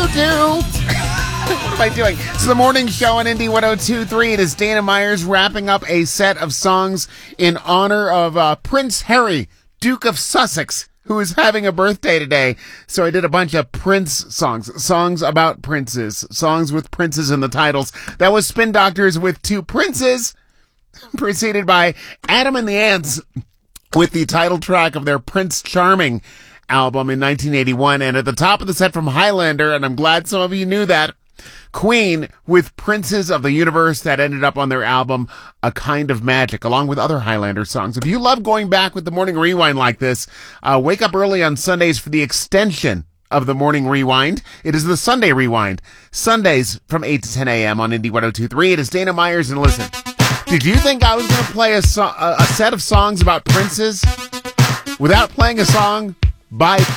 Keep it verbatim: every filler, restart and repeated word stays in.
do. What am I doing? It's the morning show on Indy one oh two point three. It is Dana Myers wrapping up a set of songs in honor of uh, Prince Harry, Duke of Sussex, who is having a birthday today. So I did a bunch of Prince songs, songs about princes, songs with princes in the titles. That was Spin Doctors with Two Princes, preceded by Adam and the Ants with the title track of their Prince Charming album in nineteen eighty-one. And at the top of the set from Highlander, and I'm glad some of you knew that, Queen with Princes of the Universe, that ended up on their album A Kind of Magic, along with other Highlander songs. If you love going back with the Morning Rewind like this, uh, wake up early on Sundays for the extension of the Morning Rewind. It is the Sunday Rewind, Sundays from eight to ten a.m. on Indy one oh two point three. It is Dana Myers, and listen, did you think I was going to play a, so- a set of songs about princes without playing a song by